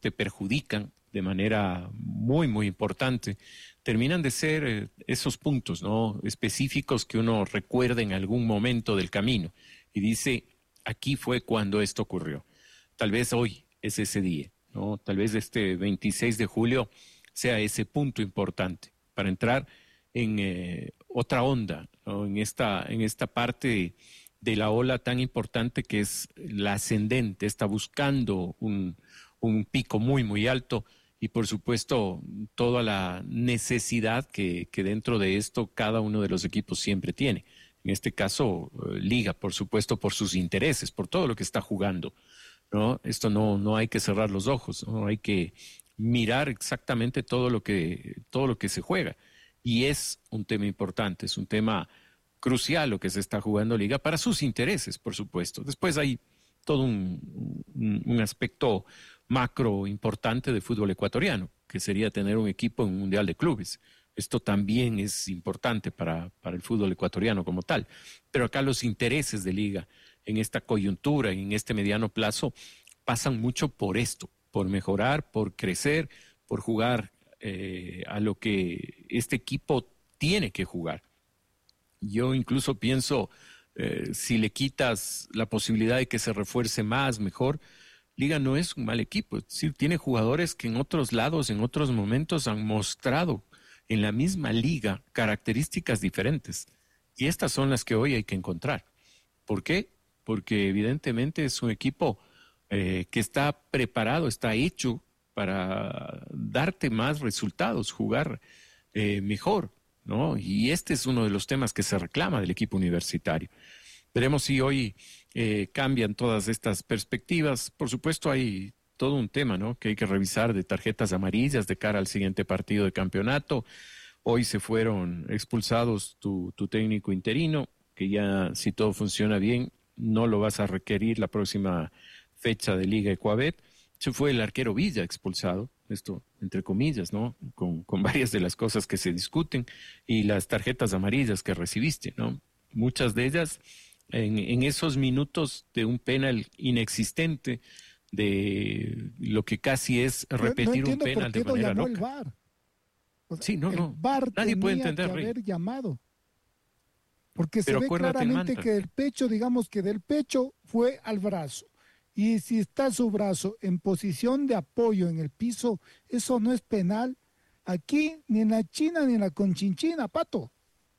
te perjudican de manera muy, muy importante, terminan de ser esos puntos, ¿no?, específicos que uno recuerda en algún momento del camino y dice, aquí fue cuando esto ocurrió. Tal vez hoy es ese día, ¿no? Tal vez este 26 de julio sea ese punto importante para entrar en otra onda, ¿no?, en esta parte de la ola tan importante que es la ascendente, está buscando un pico muy, muy alto y por supuesto toda la necesidad que dentro de esto cada uno de los equipos siempre tiene. En este caso, Liga, por supuesto, por sus intereses, por todo lo que está jugando, ¿no? Esto no hay que cerrar los ojos, no hay que mirar exactamente todo lo que se juega. Y es un tema importante, es un tema crucial lo que se está jugando Liga para sus intereses, por supuesto. Después hay todo un aspecto macro importante de fútbol ecuatoriano, que sería tener un equipo en un Mundial de Clubes. Esto también es importante para el fútbol ecuatoriano como tal. Pero acá los intereses de Liga en esta coyuntura, en este mediano plazo, pasan mucho por esto, por mejorar, por crecer, por jugar a lo que este equipo tiene que jugar. Yo incluso pienso, si le quitas la posibilidad de que se refuerce más, mejor, Liga no es un mal equipo. Es decir, tiene jugadores que en otros lados, en otros momentos han mostrado en la misma liga características diferentes. Y estas son las que hoy hay que encontrar. ¿Por qué? Porque evidentemente es un equipo que está preparado, está hecho para darte más resultados, jugar mejor, ¿no? Y este es uno de los temas que se reclama del equipo universitario. Veremos si hoy cambian todas estas perspectivas. Por supuesto hay todo un tema, ¿no?, que hay que revisar de tarjetas amarillas de cara al siguiente partido de campeonato. Hoy se fueron expulsados tu técnico interino, que ya si todo funciona bien no lo vas a requerir la próxima fecha de Liga Ecuabet. Se fue el arquero Villa expulsado, esto entre comillas, ¿no?, con varias de las cosas que se discuten, y las tarjetas amarillas que recibiste, ¿no?, muchas de ellas en esos minutos de un penal inexistente, de lo que casi es repetir un penal de manera llamó loca. El VAR. O sea, Sí, el VAR nadie puede tenía entender, que Rey. haber llamado. Porque se Pero ve acuérdate el claramente mantra. que el pecho, digamos que del pecho fue al brazo. Y si está su brazo en posición de apoyo en el piso, eso no es penal. Aquí, ni en la China, ni en la Conchinchina, Pato.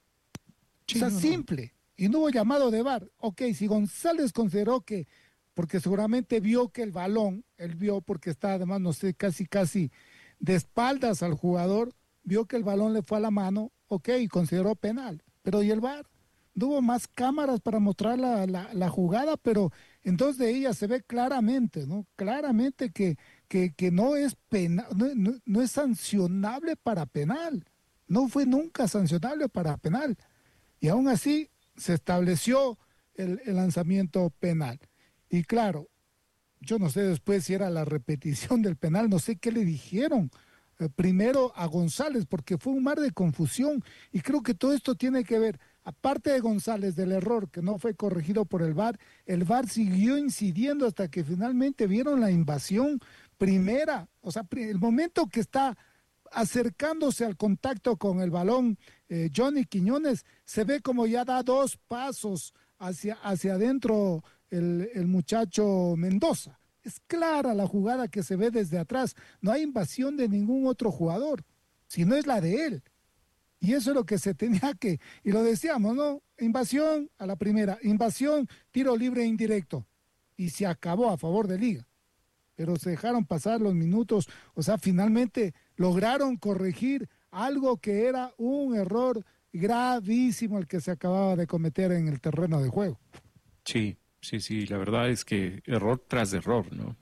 O Sí, sea, no. simple. Y no hubo llamado de VAR. Ok, si González consideró que, porque seguramente vio que el balón, él vio porque está además, no sé, casi de espaldas al jugador, vio que el balón le fue a la mano, ok, y consideró penal. Pero ¿y el VAR? No hubo más cámaras para mostrar la jugada, pero en dos de ellas se ve claramente, ¿no? Claramente que no es penal, no es sancionable para penal. No fue nunca sancionable para penal. Y aún así se estableció el lanzamiento penal. Y claro, yo no sé después si era la repetición del penal, no sé qué le dijeron primero a González, porque fue un mar de confusión. Y creo que todo esto tiene que ver, aparte de González, del error que no fue corregido por el VAR siguió incidiendo hasta que finalmente vieron la invasión primera. O sea, el momento que está acercándose al contacto con el balón, Johnny Quiñones, se ve como ya da dos pasos hacia adentro el muchacho Mendoza. Es clara la jugada que se ve desde atrás. No hay invasión de ningún otro jugador, sino es la de él. Y eso es lo que se tenía que, y lo decíamos, ¿no? Invasión a la primera, invasión, tiro libre indirecto. Y se acabó a favor de Liga. Pero se dejaron pasar los minutos, o sea, finalmente lograron corregir algo que era un error gravísimo el que se acababa de cometer en el terreno de juego. Sí, la verdad es que error tras error, ¿no?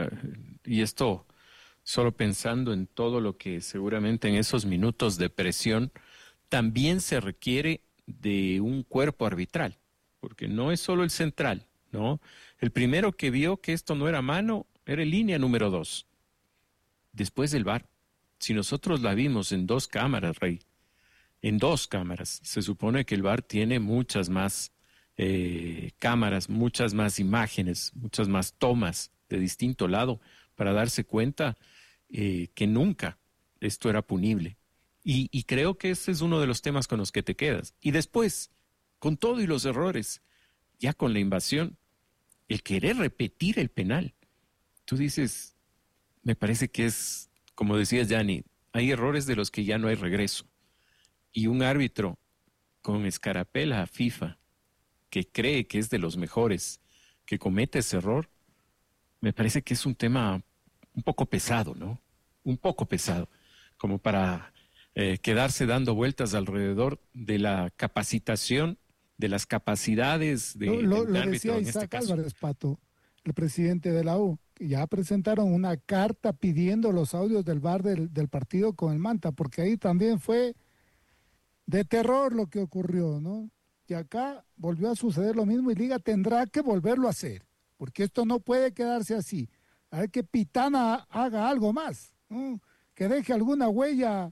Y esto solo pensando en todo lo que seguramente en esos minutos de presión también se requiere de un cuerpo arbitral, porque no es solo el central, ¿no? El primero que vio que esto no era mano era el línea número 2, después del VAR. Si nosotros la vimos en 2 cámaras, Rey, en 2 cámaras, se supone que el VAR tiene muchas más cámaras, muchas más imágenes, muchas más tomas de distinto lado para darse cuenta que nunca esto era punible. Y creo que ese es uno de los temas con los que te quedas. Y después, con todo y los errores, ya con la invasión, el querer repetir el penal. Tú dices, me parece que es, como decías, Gianni, hay errores de los que ya no hay regreso. Y un árbitro con escarapela a FIFA, que cree que es de los mejores, que comete ese error, me parece que es un tema un poco pesado, ¿no? Un poco pesado, como para quedarse dando vueltas alrededor de la capacitación, de las capacidades de Lo un árbitro decía en este Isaac caso. Álvarez, Pato, el presidente de la U, que ya presentaron una carta pidiendo los audios del VAR del partido con el Manta, porque ahí también fue de terror lo que ocurrió, ¿no? Y acá volvió a suceder lo mismo y Liga tendrá que volverlo a hacer, porque esto no puede quedarse así. A ver que Pitana haga algo más, ¿no? Que deje alguna huella,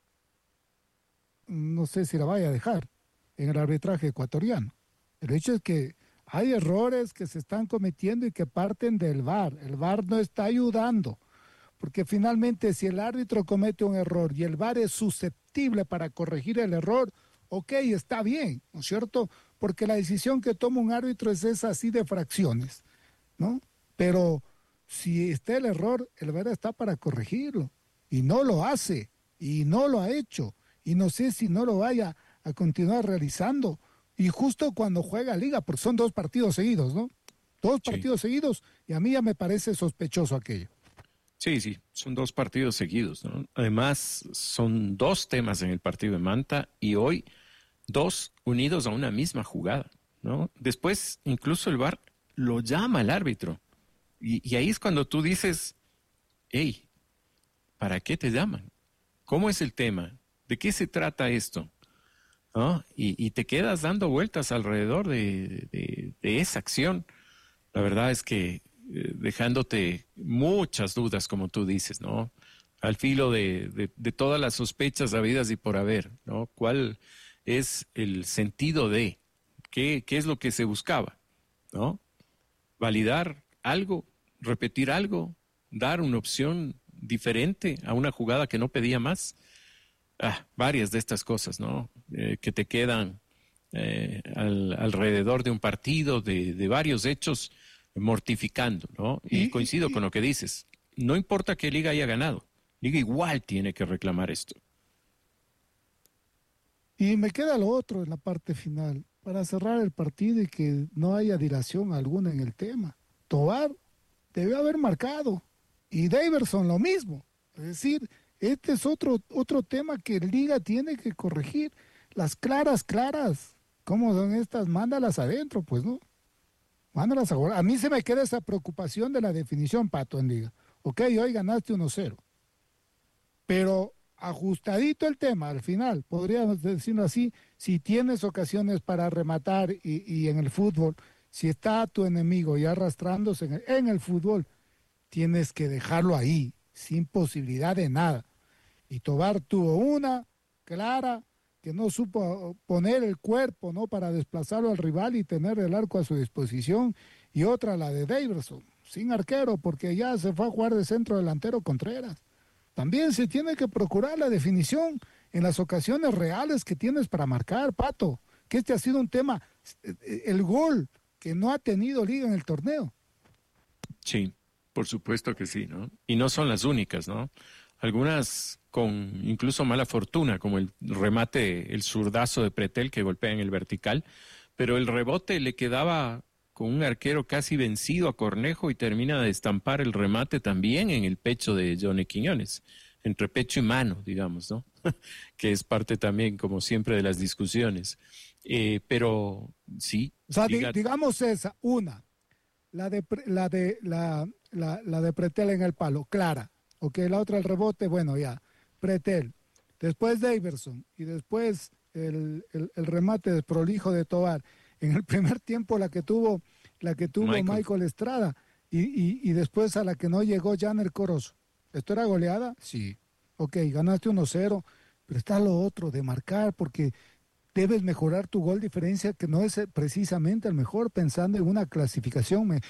no sé si la vaya a dejar en el arbitraje ecuatoriano. El hecho es que hay errores que se están cometiendo y que parten del VAR. El VAR no está ayudando, porque finalmente si el árbitro comete un error y el VAR es susceptible para corregir el error, ok, está bien, ¿no es cierto? Porque la decisión que toma un árbitro es esa así de fracciones, ¿no? Pero si está el error, el VAR está para corregirlo y no lo hace y no lo ha hecho y no sé si no lo vaya a continuar realizando y justo cuando juega Liga, porque son 2 partidos seguidos, ¿no? Dos Sí. partidos seguidos y a mí ya me parece sospechoso aquello. Sí, sí, son 2 partidos seguidos, ¿no? Además, son 2 temas en el partido de Manta y hoy 2 unidos a una misma jugada, ¿no? Después, incluso el VAR lo llama al árbitro y ahí es cuando tú dices, hey, ¿para qué te llaman? ¿Cómo es el tema? ¿De qué se trata esto? ¿No? Y te quedas dando vueltas alrededor de esa acción. La verdad es que dejándote muchas dudas, como tú dices, ¿no? Al filo de todas las sospechas habidas y por haber, ¿no? ¿Cuál es el sentido de qué es lo que se buscaba, ¿no? Validar algo, repetir algo, dar una opción diferente a una jugada que no pedía más. Varias de estas cosas, ¿no? Que te quedan alrededor de un partido, de varios hechos mortificando, ¿no? Y Y, coincido y, con lo que dices. No importa que Liga haya ganado, Liga igual tiene que reclamar esto. y me queda lo otro en la parte final, para cerrar el partido y que no haya dilación alguna en el tema. Tobar debió haber marcado y Daverson lo mismo. Es decir, este es otro tema que Liga tiene que corregir. Las claras. ¿Cómo son estas? Mándalas adentro, pues no. Mándalas ahora. A mí se me queda esa preocupación de la definición, Pato, en Liga. Ok, hoy ganaste 1-0, pero ajustadito el tema al final, podríamos decirlo así, si tienes ocasiones para rematar y en el fútbol, si está tu enemigo ya arrastrándose en el fútbol, tienes que dejarlo ahí, sin posibilidad de nada. Y Tobar tuvo una clara que no supo poner el cuerpo, ¿no? Para desplazarlo al rival y tener el arco a su disposición, y otra la de Daverson, sin arquero, porque ya se fue a jugar de centro delantero Contreras. También se tiene que procurar la definición en las ocasiones reales que tienes para marcar, Pato, que este ha sido un tema, el gol que no ha tenido Liga en el torneo. Sí, por supuesto que sí, ¿no? Y no son las únicas, ¿no? Algunas con incluso mala fortuna, como el remate, el zurdazo de Pretel que golpea en el vertical, pero el rebote le quedaba con un arquero casi vencido a Cornejo y termina de estampar el remate también en el pecho de Johnny Quiñones, entre pecho y mano, digamos, ¿no? Que es parte también, como siempre, de las discusiones. Pero sí, O sea, diga, digamos esa, una, la de Pretel en el palo, clara. Ok, la otra el rebote, bueno, ya. Pretel. Después Daverson. Y después el remate de prolijo de Tobar. En el primer tiempo la que tuvo Michael. Michael Estrada. Y después a la que no llegó Janer Corozo. ¿Esto era goleada? Sí. Ok, ganaste 1-0. Pero está lo otro de marcar, porque debes mejorar tu gol diferencia, que no es precisamente el mejor, pensando en una clasificación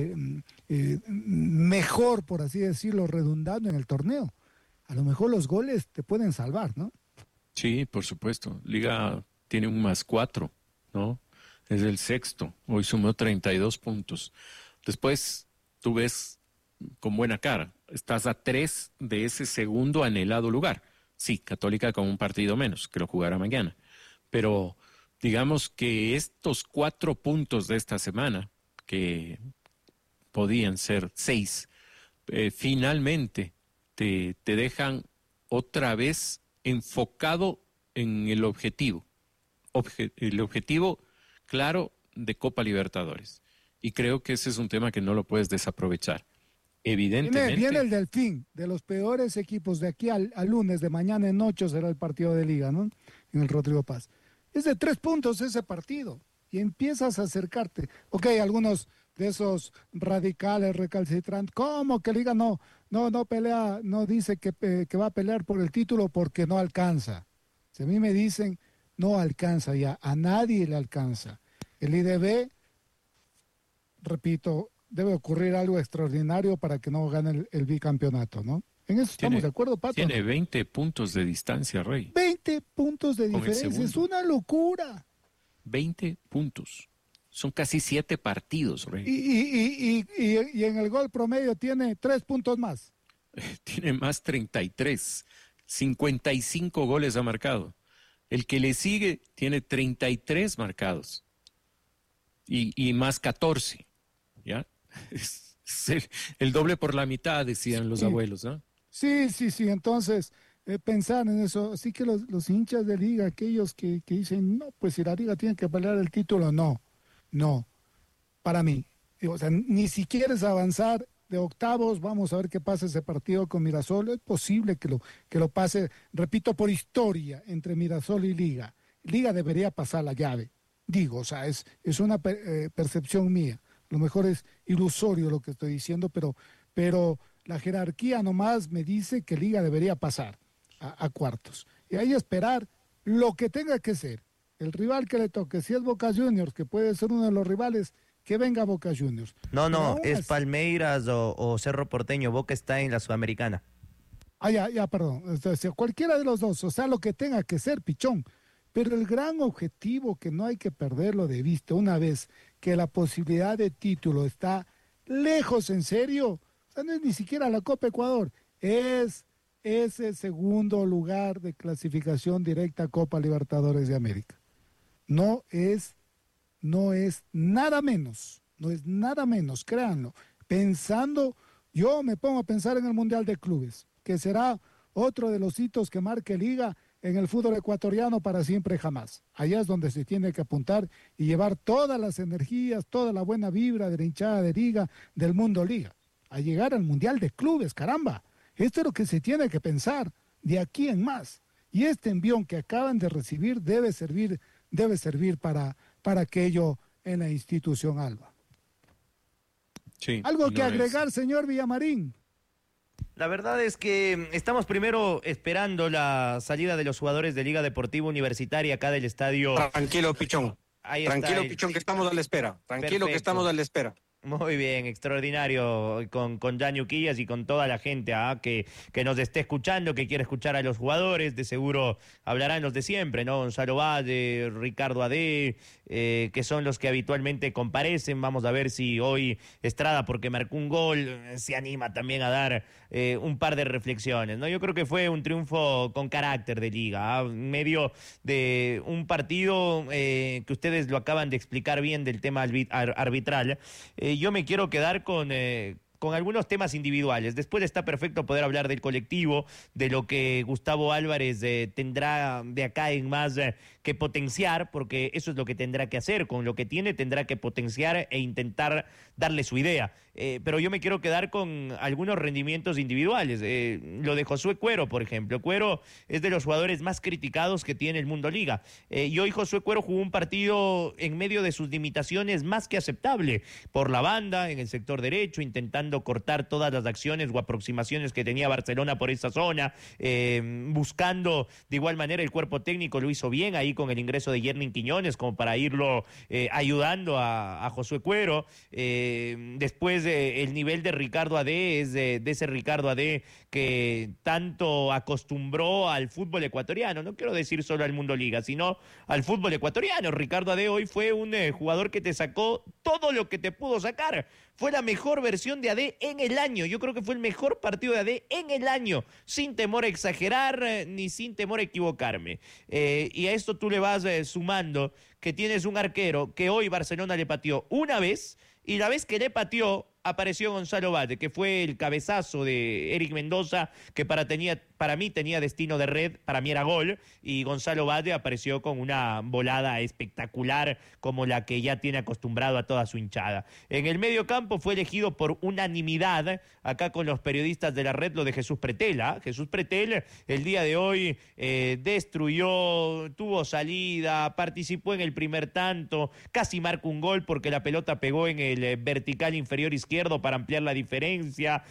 mejor, por así decirlo, redundando en el torneo. A lo mejor los goles te pueden salvar, ¿no? Sí, por supuesto. Liga tiene un +4, ¿no? Es el sexto. Hoy sumó 32 puntos. Después tú ves con buena cara. Estás a 3 de ese segundo anhelado lugar. Sí, Católica con un partido menos, que lo jugará mañana. Pero digamos que estos 4 puntos de esta semana, que podían ser 6, finalmente te dejan otra vez enfocado en el objetivo. El objetivo claro de Copa Libertadores. Y creo que ese es un tema que no lo puedes desaprovechar. Evidentemente. Viene el Delfín, de los peores equipos de aquí al lunes, de mañana en 8 será el partido de Liga, ¿no? En el Rodrigo Paz. Es de 3 puntos ese partido y empiezas a acercarte. Ok, algunos de esos radicales recalcitrantes, ¿cómo que Liga no pelea, no dice que va a pelear por el título porque no alcanza? Si a mí me dicen, no alcanza ya, a nadie le alcanza. El IDB, repito, debe ocurrir algo extraordinario para que no gane el bicampeonato, ¿no? En eso estamos de acuerdo, Pato. Tiene 20 puntos de distancia, Rey. 20 puntos de diferencia, es una locura. 20 puntos. Son casi 7 partidos, Rey. Y en el gol promedio tiene 3 puntos más. Tiene más 33. 55 goles ha marcado. El que le sigue tiene 33 marcados. Y más 14. ¿Ya? Es el doble por la mitad, decían los abuelos, ¿no? Sí. Entonces, pensar en eso. Así que los hinchas de Liga, aquellos que dicen, no, pues si la Liga tiene que pelear el título, no. Para mí. O sea, ni siquiera es avanzar de octavos. Vamos a ver qué pasa ese partido con Mirasol. Es posible que lo pase, repito, por historia, entre Mirasol y Liga. Liga debería pasar la llave. Digo, o sea, es una percepción mía. A lo mejor es ilusorio lo que estoy diciendo, pero la jerarquía nomás me dice que Liga debería pasar a cuartos. Y ahí esperar lo que tenga que ser. El rival que le toque, si es Boca Juniors, que puede ser uno de los rivales, que venga Boca Juniors. No, es Palmeiras o Cerro Porteño. Boca está en la Sudamericana. Ya, perdón. Entonces, cualquiera de los dos, o sea, lo que tenga que ser, pichón. Pero el gran objetivo, que no hay que perderlo de vista, una vez que la posibilidad de título está lejos, en serio, o sea, no es ni siquiera la Copa Ecuador, es ese segundo lugar de clasificación directa a Copa Libertadores de América. No es nada menos, créanlo. Pensando, yo me pongo a pensar en el Mundial de Clubes, que será otro de los hitos que marque Liga en el fútbol ecuatoriano para siempre jamás. Allá es donde se tiene que apuntar y llevar todas las energías, toda la buena vibra de la hinchada de Liga, del mundo Liga, a llegar al Mundial de Clubes, caramba. Esto es lo que se tiene que pensar de aquí en más. Y este envión que acaban de recibir debe servir para aquello en la institución Alba. Sí, ¿Algo que agregar, señor Villamarín? La verdad es que estamos primero esperando la salida de los jugadores de Liga Deportiva Universitaria acá del estadio. Tranquilo, Pichón. Tranquilo, Pichón, que estamos a la espera. Tranquilo, que estamos a la espera. Muy bien, extraordinario con Jan Uquillas y con toda la gente que nos esté escuchando, que quiere escuchar a los jugadores. De seguro hablarán los de siempre, ¿no? Gonzalo Valle, Ricardo Adé, que son los que habitualmente comparecen. Vamos a ver si hoy Estrada, porque marcó un gol, se anima también a dar un par de reflexiones, ¿no? Yo creo que fue un triunfo con carácter de Liga, en medio de un partido que ustedes lo acaban de explicar bien del tema arbitral. Yo me quiero quedar con algunos temas individuales. Después está perfecto poder hablar del colectivo, de lo que Gustavo Álvarez tendrá de acá en más que potenciar, porque eso es lo que tendrá que hacer. Con lo que tiene tendrá que potenciar e intentar darle su idea. Pero yo me quiero quedar con algunos rendimientos individuales. Lo de Josué Cuero, por ejemplo. Cuero es de los jugadores más criticados que tiene el Mundo Liga. Y hoy Josué Cuero jugó un partido en medio de sus limitaciones más que aceptable. Por la banda, en el sector derecho, intentando intentando cortar todas las acciones o aproximaciones que tenía Barcelona por esa zona, buscando de igual manera el cuerpo técnico lo hizo bien ahí con el ingreso de Yernin Quiñones como para irlo ayudando a Josué Cuero. Después el nivel de Ricardo Adé es de ese Ricardo Adé que tanto acostumbró al fútbol ecuatoriano, no quiero decir solo al Mundo Liga, sino al fútbol ecuatoriano. Ricardo Adé hoy fue un jugador que te sacó todo lo que te pudo sacar. Fue la mejor versión de Adé en el año. Yo creo que fue el mejor partido de Adé en el año, sin temor a exagerar ni sin temor a equivocarme. Y a esto tú le vas sumando que tienes un arquero que hoy Barcelona le pateó una vez, y la vez que le pateó apareció Gonzalo Valle, que fue el cabezazo de Eric Mendoza, que para mí tenía destino de red, para mí era gol, y Gonzalo Valle apareció con una volada espectacular como la que ya tiene acostumbrado a toda su hinchada. En el medio campo fue elegido por unanimidad, acá con los periodistas de la red, lo de Jesús Pretel. Jesús Pretel el día de hoy destruyó, tuvo salida, participó en el primer tanto, casi marca un gol porque la pelota pegó en el vertical inferior izquierdo para ampliar la diferencia,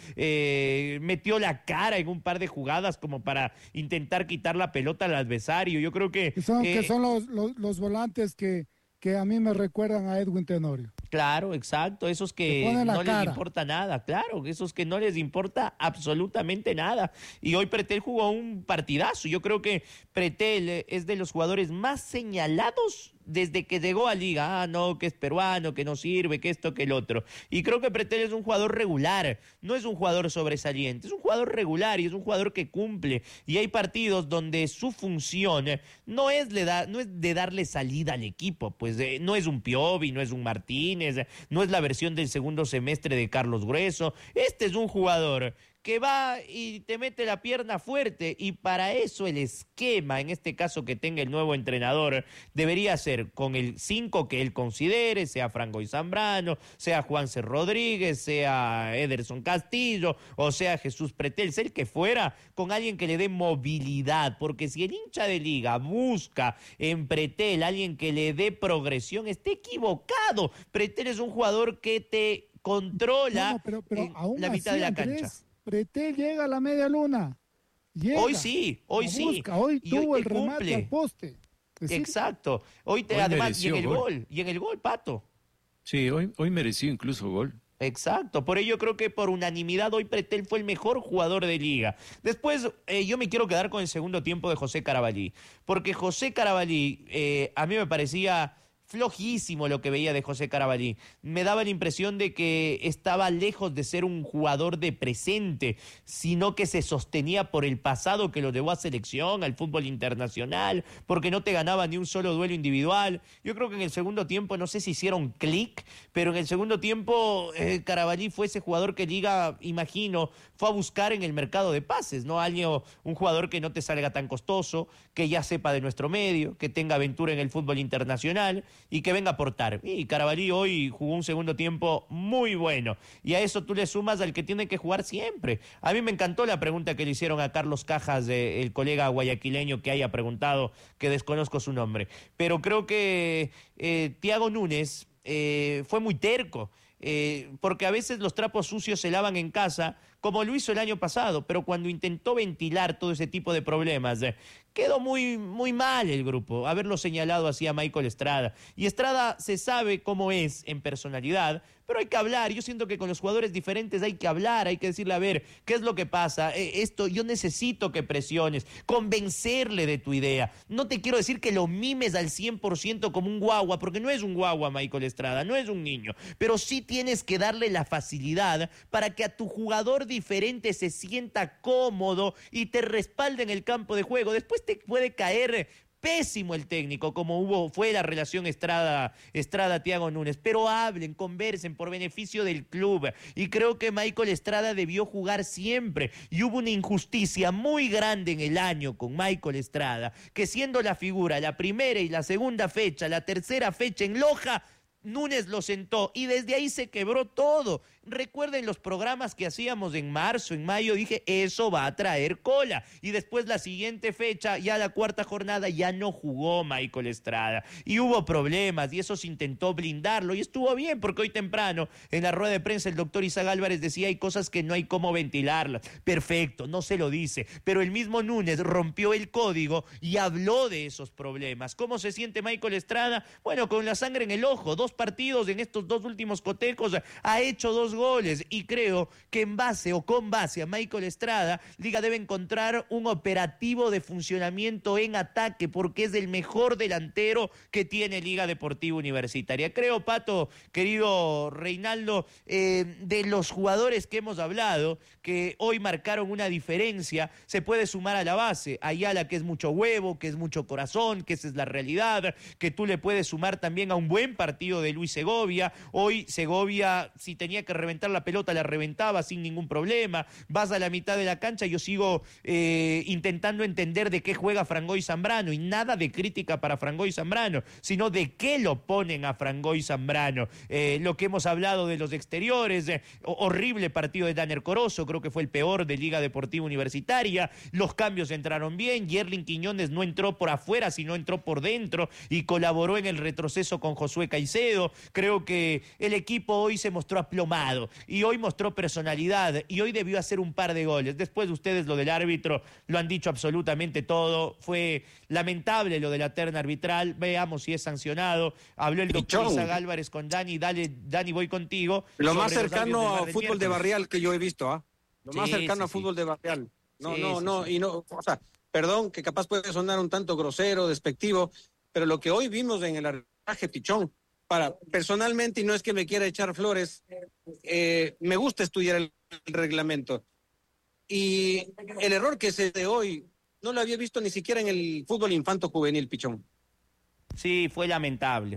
metió la cara en un par de jugadas como para intentar quitar la pelota al adversario. Yo creo que son los volantes que a mí me recuerdan a Edwin Tenorio. Claro, exacto, esos que no les importa nada, claro, esos que no les importa absolutamente nada. Y hoy Pretel jugó un partidazo. Yo creo que Pretel es de los jugadores más señalados desde que llegó a Liga. No, que es peruano, que no sirve, que esto, que el otro. Y creo que Pretel es un jugador regular, no es un jugador sobresaliente, es un jugador regular y es un jugador que cumple. Y hay partidos donde su función no es de darle salida al equipo, pues no es un Piovi, no es un Martínez, no es la versión del segundo semestre de Carlos Grueso. Este es un jugador que va y te mete la pierna fuerte, y para eso el esquema, en este caso que tenga el nuevo entrenador, debería ser con el 5 que él considere, sea Franco Zambrano, sea Juanse Rodríguez, sea Ederson Castillo o sea Jesús Pretel, sea el que fuera, con alguien que le dé movilidad, porque si el hincha de Liga busca en Pretel alguien que le dé progresión, está equivocado. Pretel es un jugador que te controla pero aún la mitad así, de la Andrés, cancha. Pretel llega a la media luna. Hoy sí. Hoy tuvo el remate cumple al poste. Exacto. Hoy además, y en el gol, Pato. Sí, hoy mereció incluso gol. Exacto, por ello creo que por unanimidad hoy Pretel fue el mejor jugador de Liga. Después yo me quiero quedar con el segundo tiempo de José Carabalí, porque José Carabalí a mí me parecía flojísimo lo que veía de José Carabalí. Me daba la impresión de que estaba lejos de ser un jugador de presente, sino que se sostenía por el pasado que lo llevó a selección, al fútbol internacional, porque no te ganaba ni un solo duelo individual. Yo creo que en el segundo tiempo, no sé si hicieron clic, pero en el segundo tiempo Carabalí fue ese jugador que Liga, imagino, fue a buscar en el mercado de pases, ¿no? Un jugador que no te salga tan costoso, que ya sepa de nuestro medio, que tenga aventura en el fútbol internacional y que venga a aportar. Y Carabalí hoy jugó un segundo tiempo muy bueno. Y a eso tú le sumas al que tiene que jugar siempre. A mí me encantó la pregunta que le hicieron a Carlos Cajas, el colega guayaquileño que haya preguntado, que desconozco su nombre. Pero creo que Thiago Núñez fue muy terco. Porque a veces los trapos sucios se lavan en casa, como lo hizo el año pasado, pero cuando intentó ventilar todo ese tipo de problemas, quedó muy, muy mal el grupo, haberlo señalado así a Michael Estrada. Y Estrada se sabe cómo es en personalidad, pero hay que hablar. Yo siento que con los jugadores diferentes hay que hablar, hay que decirle, a ver, ¿qué es lo que pasa? Yo necesito que presiones, convencerle de tu idea. No te quiero decir que lo mimes al 100% como un guagua, porque no es un guagua Michael Estrada, no es un niño, pero sí tienes que darle la facilidad para que a tu jugador diferente se sienta cómodo y te respalde en el campo de juego. Después te puede caer pésimo el técnico, como fue la relación Estrada-Thiago Núñez, pero hablen, conversen por beneficio del club, y creo que Michael Estrada debió jugar siempre, y hubo una injusticia muy grande en el año con Michael Estrada, que siendo la figura la primera y la segunda fecha, la tercera fecha en Loja, Núñez lo sentó y desde ahí se quebró todo. Recuerden los programas que hacíamos en marzo, en mayo, dije, eso va a traer cola. Y después la siguiente fecha, ya la cuarta jornada, ya no jugó Michael Estrada. Y hubo problemas y eso se intentó blindarlo y estuvo bien porque hoy temprano en la rueda de prensa el doctor Isaac Álvarez decía hay cosas que no hay cómo ventilarlas. Perfecto, no se lo dice, pero el mismo Núñez rompió el código y habló de esos problemas. ¿Cómo se siente Michael Estrada? Bueno, con la sangre en el ojo, 2 partidos en estos 2 últimos cotejos, ha hecho 2 goles y creo que en base o con base a Michael Estrada, Liga debe encontrar un operativo de funcionamiento en ataque porque es el mejor delantero que tiene Liga Deportiva Universitaria. Creo, Pato, querido Reinaldo, de los jugadores que hemos hablado, que hoy marcaron una diferencia, se puede sumar a la base, Ayala, que es mucho huevo, que es mucho corazón, que esa es la realidad, que tú le puedes sumar también a un buen partido de Luis Segovia. Hoy Segovia, si tenía que reventar la pelota, la reventaba sin ningún problema. Vas a la mitad de la cancha, yo sigo intentando entender de qué juega Frangoy Zambrano, y nada de crítica para Frangoy Zambrano, sino de qué lo ponen a Frangoy Zambrano. Lo que hemos hablado de los exteriores, horrible partido de Danner Corozo, creo que fue el peor de Liga Deportiva Universitaria. Los cambios entraron bien, Yerlin Quiñones no entró por afuera, sino entró por dentro y colaboró en el retroceso con Josué Caicedo. Creo que el equipo hoy se mostró aplomado y hoy mostró personalidad y hoy debió hacer un par de goles. Después ustedes lo del árbitro lo han dicho absolutamente todo. Fue lamentable lo de la terna arbitral. Veamos si es sancionado. Habló el doctor Isaac Álvarez con Dani. Dale, Dani, voy contigo. Lo más cercano a fútbol de barrial que yo he visto, ¿ah? Lo más cercano a fútbol de barrial. O sea, perdón, que capaz puede sonar un tanto grosero, despectivo, pero lo que hoy vimos en el arbitraje, Pichón, personalmente, y no es que me quiera echar flores, me gusta estudiar el reglamento. Y el error que se de hoy, no lo había visto ni siquiera en el fútbol infanto juvenil, Pichón. Sí, fue lamentable.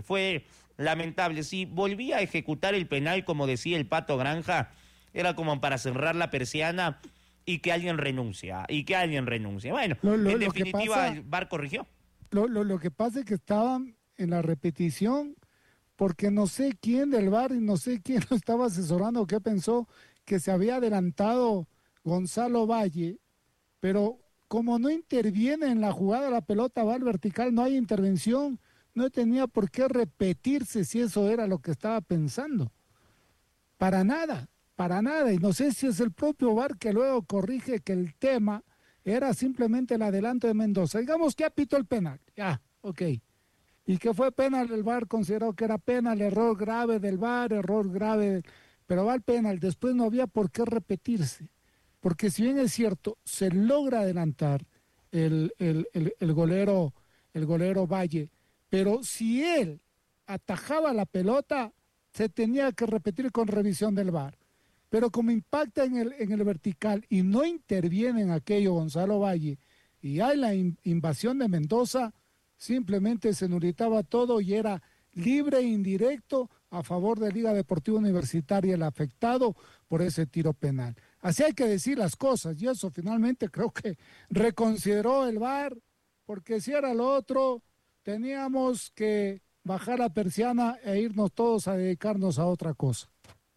Si volvía a ejecutar el penal, como decía el Pato Granja, era como para cerrar la persiana y que alguien renuncia. Bueno, en definitiva, el VAR corrigió. Lo que pasa es que estaban en la repetición, porque no sé quién del VAR y no sé quién lo estaba asesorando, qué pensó, que se había adelantado Gonzalo Valle, pero como no interviene en la jugada, la pelota va al vertical, no hay intervención, no tenía por qué repetirse si eso era lo que estaba pensando. Para nada, y no sé si es el propio VAR que luego corrige que el tema era simplemente el adelanto de Mendoza. Digamos que apitó el penal, ya, ok. Y que fue penal, el VAR consideró que era penal, error grave del VAR, pero va al penal, después no había por qué repetirse. Porque si bien es cierto, se logra adelantar el golero Valle, pero si él atajaba la pelota, se tenía que repetir con revisión del VAR. Pero como impacta en el vertical y no interviene en aquello Gonzalo Valle, y hay la invasión de Mendoza, simplemente se nulificaba todo y era libre e indirecto a favor de Liga Deportiva Universitaria el afectado por ese tiro penal. Así hay que decir las cosas, y eso finalmente creo que reconsideró el VAR, porque si era lo otro, teníamos que bajar la persiana e irnos todos a dedicarnos a otra cosa.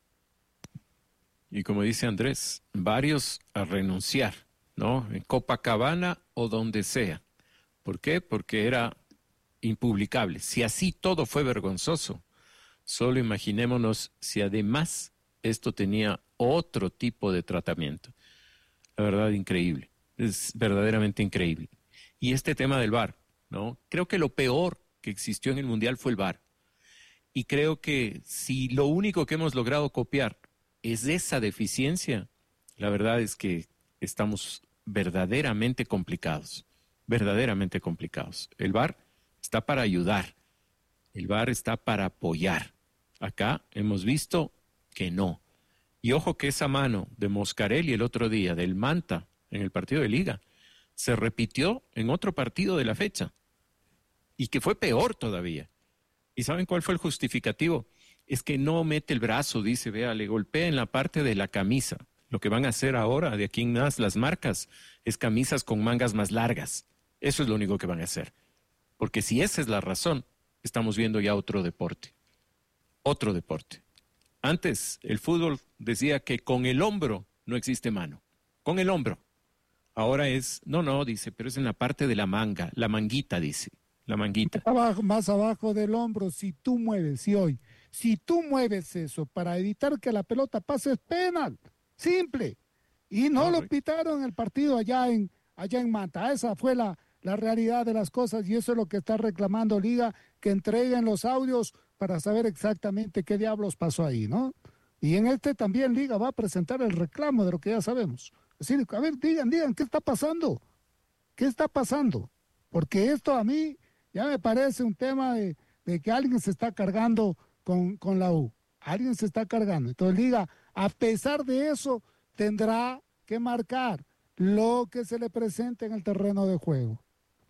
Y como dice Andrés, varios a renunciar, ¿no? En Copacabana o donde sea. ¿Por qué? Porque era impublicable. Si así todo fue vergonzoso, solo imaginémonos si además esto tenía otro tipo de tratamiento. La verdad, increíble. Es verdaderamente increíble. Y este tema del VAR, ¿no? Creo que lo peor que existió en el Mundial fue el VAR. Y creo que si lo único que hemos logrado copiar es esa deficiencia, la verdad es que estamos verdaderamente complicados. Verdaderamente complicados. El VAR está para ayudar. El VAR está para apoyar. Acá hemos visto que no. Y ojo que esa mano de Moscarelli el otro día, del Manta, en el partido de Liga, se repitió en otro partido de la fecha. Y que fue peor todavía. ¿Y saben cuál fue el justificativo? Es que no mete el brazo, dice, vea, le golpea en la parte de la camisa. Lo que van a hacer ahora, de aquí en más, las marcas, es camisas con mangas más largas. Eso es lo único que van a hacer. Porque si esa es la razón, estamos viendo ya otro deporte. Otro deporte. Antes el fútbol decía que con el hombro no existe mano, con el hombro. Ahora es, no, dice, pero es en la parte de la manga, la manguita, dice, la manguita. Más abajo del hombro, si tú mueves eso para evitar que la pelota pase, es penal, simple. Y no lo pitaron en el partido allá en Manta. Esa fue la realidad de las cosas y eso es lo que está reclamando Liga, que entreguen los audios para saber exactamente qué diablos pasó ahí, ¿no? Y en este también Liga va a presentar el reclamo de lo que ya sabemos. Es decir, a ver, digan, ¿qué está pasando? ¿Qué está pasando? Porque esto a mí ya me parece un tema de que alguien se está cargando con la U. Alguien se está cargando. Entonces Liga, a pesar de eso, tendrá que marcar lo que se le presente en el terreno de juego.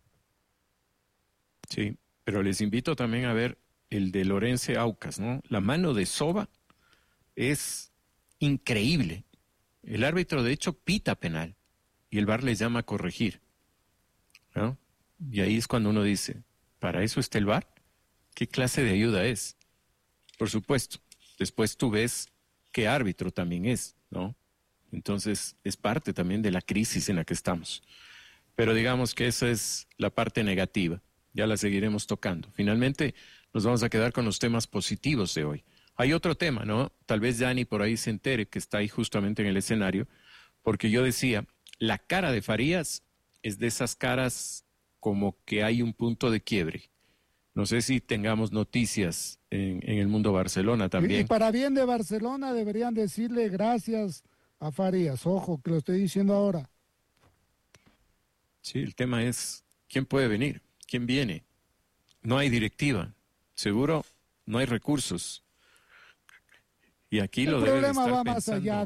Sí, pero les invito también a ver el de Lorenzo Aucas, ¿no? La mano de Soba es increíble. El árbitro, de hecho, pita penal y el VAR le llama a corregir, ¿no? Y ahí es cuando uno dice, ¿para eso está el VAR? ¿Qué clase de ayuda es? Por supuesto, después tú ves qué árbitro también es, ¿no? Entonces, es parte también de la crisis en la que estamos. Pero digamos que esa es la parte negativa. Ya la seguiremos tocando. Finalmente, nos vamos a quedar con los temas positivos de hoy. Hay otro tema, ¿no? Tal vez Dani por ahí se entere que está ahí justamente en el escenario, porque yo decía, la cara de Farías es de esas caras como que hay un punto de quiebre. No sé si tengamos noticias en el mundo Barcelona también. Y para bien de Barcelona deberían decirle gracias a Farías. Ojo, que lo estoy diciendo ahora. Sí, el tema es, ¿quién puede venir? ¿Quién viene? No hay directiva. Seguro no hay recursos. Y aquí el lo debe problema estar va más pensando. allá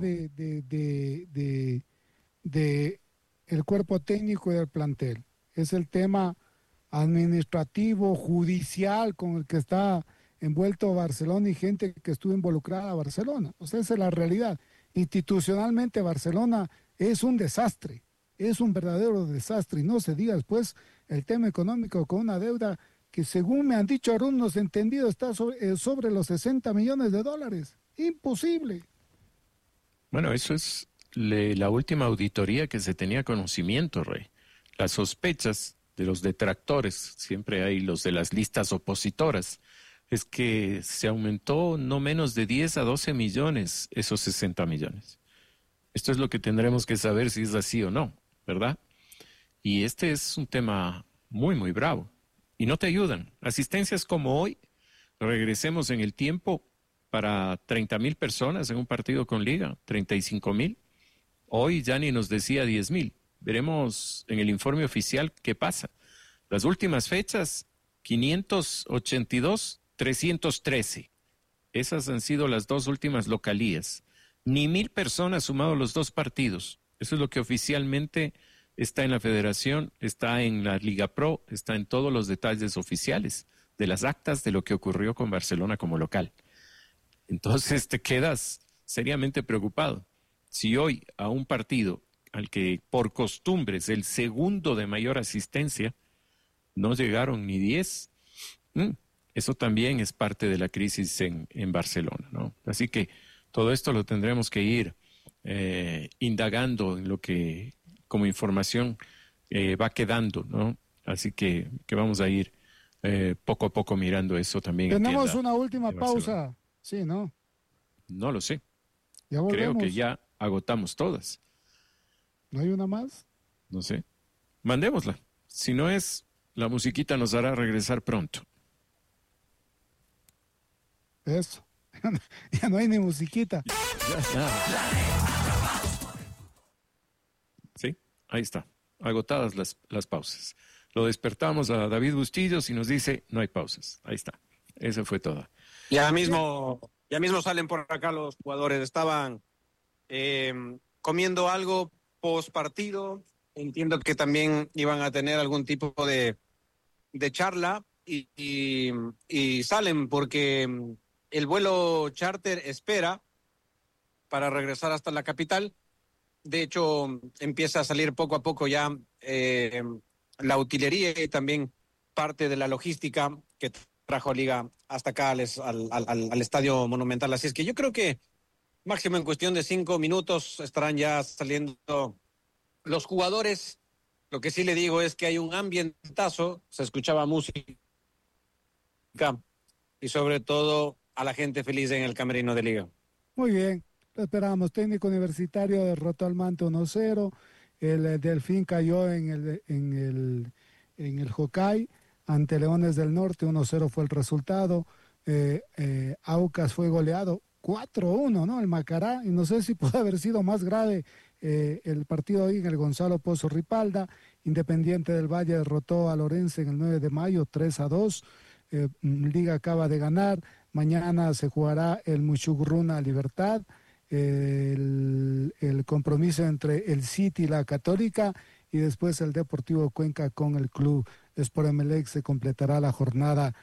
de el cuerpo técnico y del plantel. Es el tema administrativo, judicial con el que está envuelto Barcelona y gente que estuvo involucrada a Barcelona. O sea, esa es la realidad. Institucionalmente Barcelona es un desastre, es un verdadero desastre. Y no se diga después el tema económico con una deuda que según me han dicho algunos entendidos está sobre los 60 millones de dólares. Imposible. Bueno, eso es la última auditoría que se tenía conocimiento, Rey. Las sospechas de los detractores, siempre hay los de las listas opositoras, es que se aumentó no menos de 10 a 12 millones esos 60 millones. Esto es lo que tendremos que saber si es así o no, ¿verdad? Y este es un tema muy, muy bravo. Y no te ayudan. Asistencias como hoy, regresemos en el tiempo para 30,000 personas en un partido con Liga, 35,000. Hoy Gianni nos decía 10,000. Veremos en el informe oficial qué pasa. Las últimas fechas, 582, 313. Esas han sido las dos últimas localías. Ni 1,000 personas sumado los dos partidos. Eso es lo que oficialmente está en la federación, está en la Liga Pro, está en todos los detalles oficiales de las actas de lo que ocurrió con Barcelona como local. Entonces te quedas seriamente preocupado. Si hoy a un partido al que por costumbre es el segundo de mayor asistencia, no llegaron ni 10, eso también es parte de la crisis en Barcelona, ¿no? Así que todo esto lo tendremos que ir indagando en lo que como información va quedando, ¿no? Así que vamos a ir poco a poco mirando eso también. Tenemos una última pausa, sí, ¿no? No lo sé. Ya volvemos. Creo que ya agotamos todas. ¿No hay una más? No sé. Mandémosla. Si no es, la musiquita nos hará regresar pronto. Eso. Ya no hay ni musiquita. Sí, ahí está. Agotadas las pausas. Lo despertamos a David Bustillos y nos dice, no hay pausas. Ahí está. Eso fue todo. Ya mismo salen por acá los jugadores. Estaban comiendo algo post partido. Entiendo que también iban a tener algún tipo de charla y salen porque el vuelo charter espera para regresar hasta la capital. De hecho, empieza a salir poco a poco ya la utilería y también parte de la logística que trajo Liga hasta acá al Estadio Monumental. Así es que yo creo que máximo en cuestión de 5 minutos estarán ya saliendo los jugadores. Lo que sí le digo es que hay un ambientazo, se escuchaba música y sobre todo a la gente feliz en el camerino de Liga. Muy bien, lo esperamos. Técnico Universitario derrotó al Mante 1-0. El Delfín cayó en el Hokkay ante Leones del Norte, 1-0 fue el resultado. Aucas fue goleado 4-1, ¿no? El Macará, y no sé si puede haber sido más grave el partido ahí en el Gonzalo Pozo Ripalda. Independiente del Valle derrotó a Lorense en el 9 de mayo, 3-2. Liga acaba de ganar. Mañana se jugará el Muchugruna Libertad. El compromiso entre el City y la Católica, y después el Deportivo Cuenca con el Club Sport Emelec. Se completará la jornada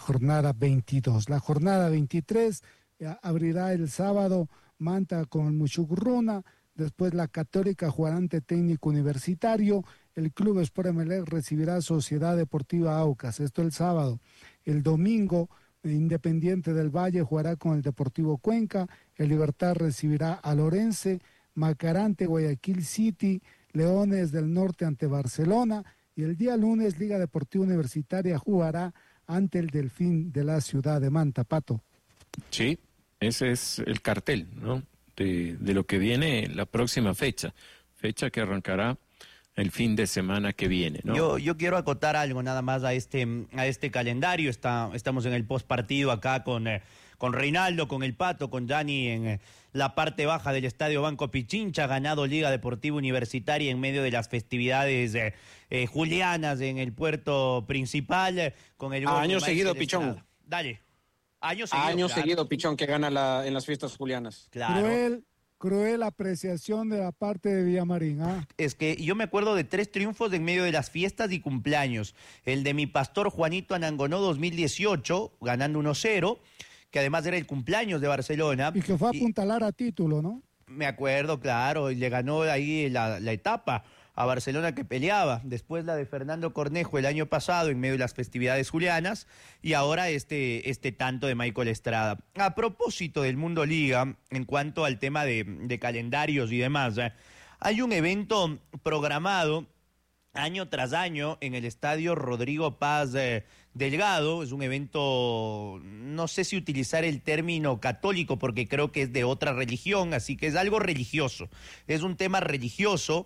22. La jornada 23 abrirá el sábado Manta con el Muchugruna. Después la Católica jugará ante Técnico Universitario. El Club Sport Emelec recibirá Sociedad Deportiva Aucas. Esto el sábado. El domingo, Independiente del Valle jugará con el Deportivo Cuenca. El Libertad recibirá a Lorense. Macará ante Guayaquil City. Leones del Norte ante Barcelona. Y el día lunes, Liga Deportiva Universitaria jugará ante el Delfín de la ciudad de Manta. Pato. Sí, ese es el cartel, ¿no? De lo que viene la próxima fecha que arrancará el fin de semana que viene, ¿no? Yo quiero acotar algo nada más a este calendario. Estamos en el postpartido acá con Reinaldo, con el Pato, con Gianni en la parte baja del Estadio Banco Pichincha. Ganado Liga Deportiva Universitaria en medio de las festividades julianas en el puerto principal. Con el año seguido, Pichón. Dale. Año seguido, Pichón, que gana en las fiestas julianas. Claro. Cruel apreciación de la parte de Villamarín. Es que yo me acuerdo de 3 triunfos en medio de las fiestas y cumpleaños. El de mi pastor Juanito Anangonó 2018, ganando 1-0, que además era el cumpleaños de Barcelona. Y que fue a apuntalar a título, ¿no? Me acuerdo, claro, y le ganó ahí la etapa a Barcelona que peleaba. Después la de Fernando Cornejo el año pasado en medio de las festividades julianas, y ahora este tanto de Michael Estrada. A propósito del Mundo Liga, en cuanto al tema de calendarios y demás, hay un evento programado año tras año en el Estadio Rodrigo Paz Delgado. Es un evento, no sé si utilizar el término católico porque creo que es de otra religión, así que es algo religioso, es un tema religioso.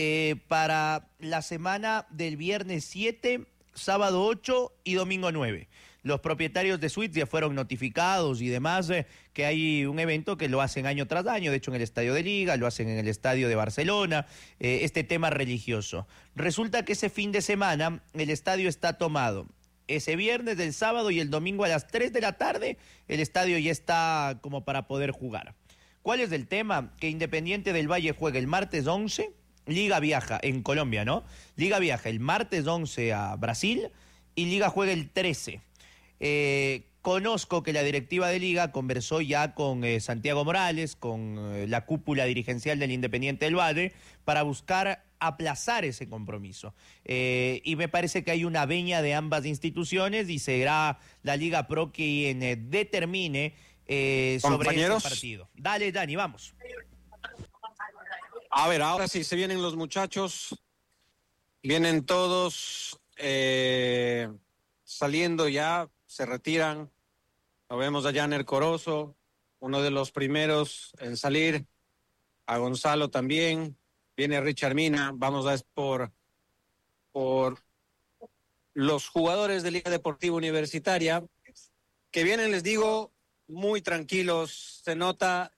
Para la semana del viernes 7, sábado 8 y domingo 9. Los propietarios de suites ya fueron notificados y demás, que hay un evento que lo hacen año tras año. De hecho, en el Estadio de Liga, lo hacen en el Estadio de Barcelona, este tema religioso. Resulta que ese fin de semana el estadio está tomado. Ese viernes, del sábado y el domingo a las 3 de la tarde, el estadio ya está como para poder jugar. ¿Cuál es el tema? Que Independiente del Valle juega el martes 11, Liga viaja en Colombia, ¿no? Liga viaja el martes 11 a Brasil y Liga juega el 13. Conozco que la directiva de Liga conversó ya con Santiago Morales, con la cúpula dirigencial del Independiente del Valle, para buscar aplazar ese compromiso. Y me parece que hay una veña de ambas instituciones y será la Liga Pro quien determine sobre ese partido. Dale, Dani, vamos. A ver, ahora sí, se vienen los muchachos, vienen todos saliendo ya, se retiran. Lo vemos a Janer Corozo, uno de los primeros en salir, a Gonzalo también, viene Richard Mina. Vamos a por los jugadores de Liga Deportiva Universitaria, que vienen, les digo, muy tranquilos, se nota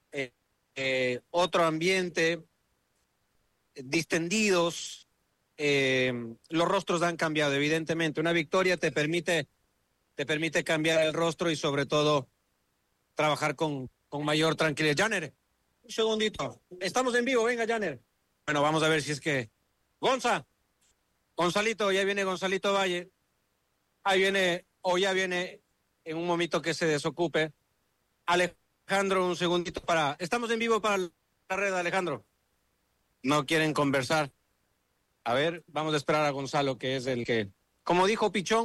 otro ambiente, distendidos, los rostros han cambiado, evidentemente. Una victoria te permite cambiar el rostro y sobre todo trabajar con mayor tranquilidad. Janer, un segundito, estamos en vivo, venga Janer. Bueno, vamos a ver si es que... Gonzalito, ya viene Gonzalito Valle, ahí viene, o ya viene en un momento que se desocupe. Alejandro, un segundito estamos en vivo para la red, Alejandro. No quieren conversar. A ver, vamos a esperar a Gonzalo, que es el que, como dijo Pichón,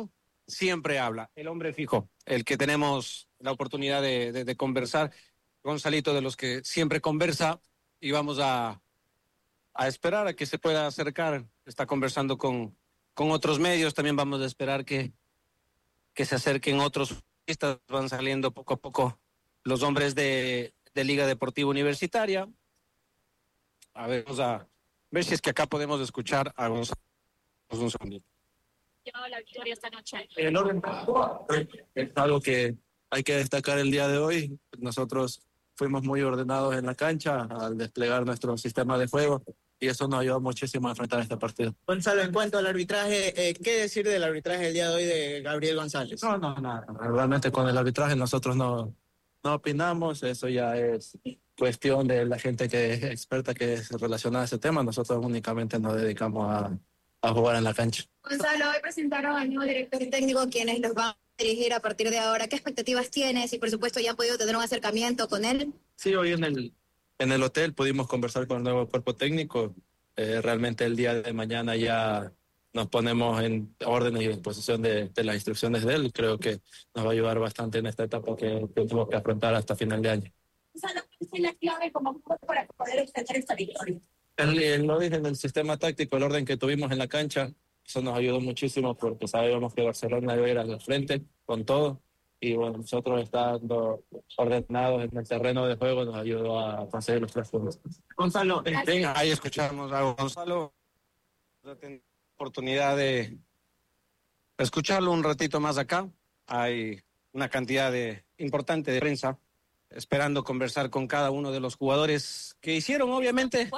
siempre habla, el hombre fijo, el que tenemos la oportunidad de conversar. Gonzalito, de los que siempre conversa, y vamos a esperar a que se pueda acercar. Está conversando con otros medios, también vamos a esperar que se acerquen otros futbolistas. Van saliendo poco a poco los hombres de Liga Deportiva Universitaria. A ver, vamos a ver si es que acá podemos escuchar a Gonzalo. Un segundito. Llevado la victoria esta noche. El orden es algo que hay que destacar el día de hoy. Nosotros fuimos muy ordenados en la cancha al desplegar nuestro sistema de juego y eso nos ayudó muchísimo a enfrentar este partido. Gonzalo, en cuanto al arbitraje, ¿qué decir del arbitraje el día de hoy de Gabriel González? No, nada. Realmente con el arbitraje nosotros no opinamos, eso ya es cuestión de la gente que es experta, que es relacionada a ese tema. Nosotros únicamente nos dedicamos a jugar en la cancha. Gonzalo, hoy presentaron al nuevo director técnico quienes los van a dirigir a partir de ahora. ¿Qué expectativas tienes? Y por supuesto ya han podido tener un acercamiento con él. Sí, hoy en el hotel pudimos conversar con el nuevo cuerpo técnico. Realmente el día de mañana ya nos ponemos en orden y disposición de las instrucciones de él. Creo que nos va a ayudar bastante en esta etapa que tenemos que afrontar hasta final de año. Gonzalo, ¿cuál es la clave como para poder extender esta victoria? El orden del sistema táctico, el orden que tuvimos en la cancha, eso nos ayudó muchísimo porque sabíamos que Barcelona iba a ir al frente con todo. Y bueno, nosotros estando ordenados en el terreno de juego nos ayudó a conseguir los 3 puntos. Gonzalo, ahí escuchamos a Gonzalo. Tengo oportunidad de escucharlo un ratito más acá. Hay una cantidad importante de prensa esperando conversar con cada uno de los jugadores que hicieron obviamente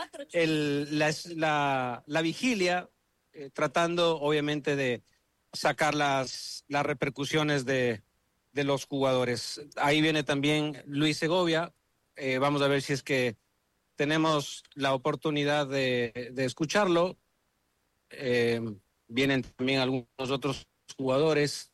la vigilia, tratando obviamente de sacar las repercusiones de los jugadores. Ahí viene también Luis Segovia. Vamos a ver si es que tenemos la oportunidad de escucharlo. Vienen también algunos otros jugadores.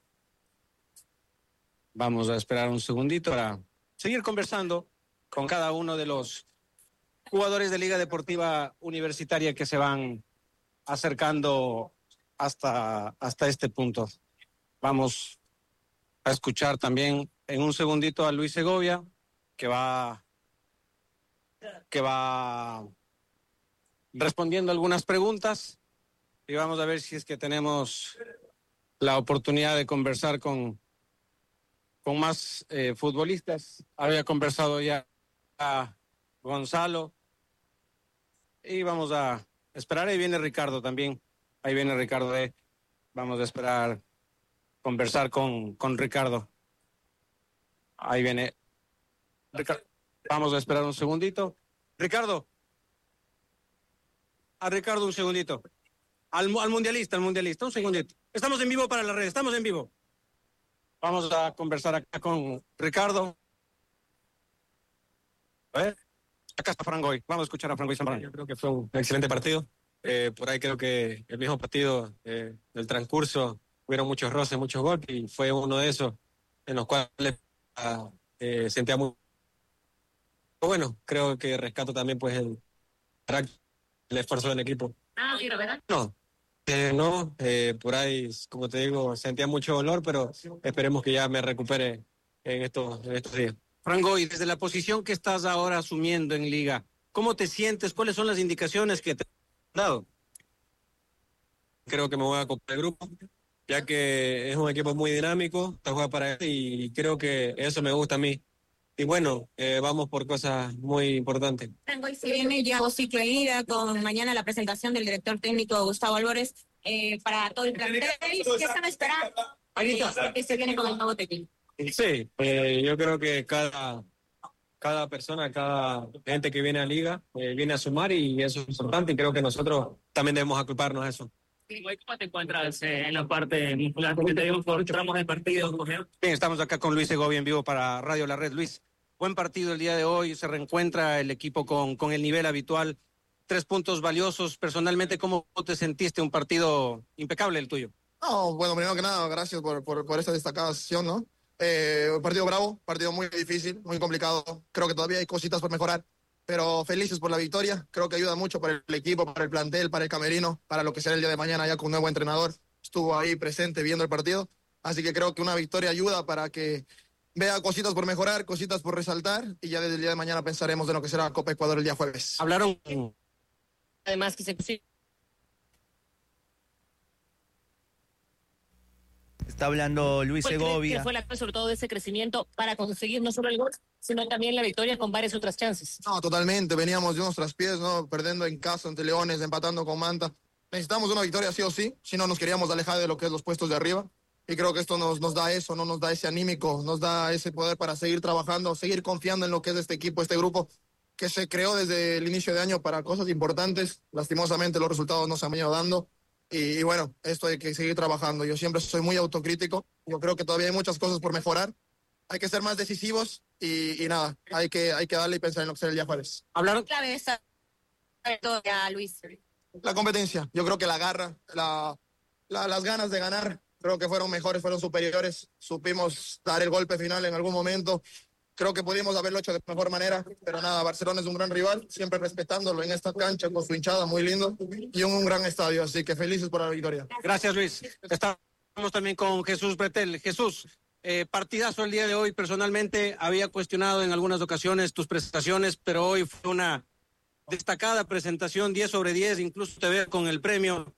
Vamos a esperar un segundito para seguir conversando con cada uno de los jugadores de Liga Deportiva Universitaria que se van acercando hasta este punto. Vamos a escuchar también en un segundito a Luis Segovia, que va respondiendo algunas preguntas, y vamos a ver si es que tenemos la oportunidad de conversar con más futbolistas. Había conversado ya a Gonzalo y vamos a esperar. Ahí viene Ricardo también. Ahí viene Ricardo. Vamos a esperar conversar con Ricardo. Ahí viene. Vamos a esperar un segundito. Ricardo. A Ricardo un segundito. Al mundialista, un segundito. Estamos en vivo para la red, estamos en vivo. Vamos a conversar acá con Ricardo. A ver, acá está Frangoy. Vamos a escuchar a Frangoy Zambrano. Yo creo que fue un excelente partido. Por ahí creo que el mismo partido del transcurso hubieron muchos roces, muchos golpes, y fue uno de esos en los cuales sentía muy... Bueno, creo que rescato también pues el esfuerzo del equipo. ¿Verdad? No, por ahí, como te digo, sentía mucho dolor, pero esperemos que ya me recupere en estos días. Franco, y desde la posición que estás ahora asumiendo en Liga, ¿cómo te sientes? ¿Cuáles son las indicaciones que te han dado? Creo que me voy a acoplar el grupo, ya que es un equipo muy dinámico, está jugando para él y creo que eso me gusta a mí. Y bueno, vamos por cosas muy importantes. Se viene ya un ciclo de ida con mañana la presentación del director técnico Gustavo Álvarez para todo el plantel. ¿Qué están esperando? Que se viene con el nuevo técnico. Sí, yo creo que cada persona, cada gente que viene a Liga viene a sumar y eso es importante y creo que nosotros también debemos ocuparnos de eso. ¿Cómo te encuentras en la parte muscular? Porque te dimos por tramos de partido. Bien, estamos acá con Luis Segovia en vivo para Radio La Red. Luis, buen partido el día de hoy, se reencuentra el equipo con el nivel habitual, 3 puntos valiosos. Personalmente, ¿cómo te sentiste? Un partido impecable el tuyo. No, bueno, primero que nada, gracias por esta destacada sesión, ¿no? Un partido bravo, partido muy difícil, muy complicado. Creo que todavía hay cositas por mejorar, pero felices por la victoria. Creo que ayuda mucho para el equipo, para el plantel, para el camerino, para lo que será el día de mañana ya con un nuevo entrenador. Estuvo ahí presente viendo el partido Así que creo que una victoria ayuda para que vea cositas por mejorar, cositas por resaltar, y ya desde el día de mañana pensaremos en lo que será Copa Ecuador el día jueves. Hablaron. Además que se Está hablando Luis Segovia. Que fue la clave sobre todo de ese crecimiento para conseguir no solo el gol, sino también la victoria con varias otras chances. No, totalmente. Veníamos de unos traspiés, ¿no? Perdiendo en casa ante Leones, empatando con Manta. Necesitamos una victoria sí o sí, si no nos queríamos alejar de lo que es los puestos de arriba. Y creo que esto nos da eso, no nos da ese anímico, nos da ese poder para seguir trabajando, seguir confiando en lo que es este equipo, este grupo que se creó desde el inicio de año para cosas importantes. Lastimosamente los resultados no se han venido dando. Y bueno, esto hay que seguir trabajando. Yo siempre soy muy autocrítico. Yo creo que todavía hay muchas cosas por mejorar. Hay que ser más decisivos y nada, hay que darle y pensar en lo que será el día jueves. Hablaron clave esta victoria, Luis. La competencia. Yo creo que la garra, las ganas de ganar, creo que fueron mejores, fueron superiores. Supimos dar el golpe final en algún momento. Creo que pudimos haberlo hecho de mejor manera, pero nada, Barcelona es un gran rival, siempre respetándolo en esta cancha con su hinchada muy lindo y un gran estadio, así que felices por la victoria. Gracias, Luis. Estamos también con Jesús Pretel. Jesús, partidazo el día de hoy. Personalmente había cuestionado en algunas ocasiones tus prestaciones, pero hoy fue una destacada presentación, 10 sobre 10, incluso te veo con el premio.